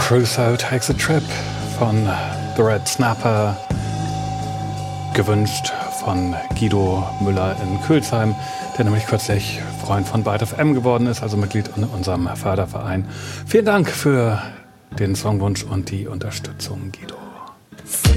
Crusoe Takes a Trip von The Red Snapper, gewünscht von Guido Müller in Külsheim, der nämlich kürzlich Freund von Byte FM geworden ist, also Mitglied in unserem Förderverein. Vielen Dank für den Songwunsch und die Unterstützung, Guido.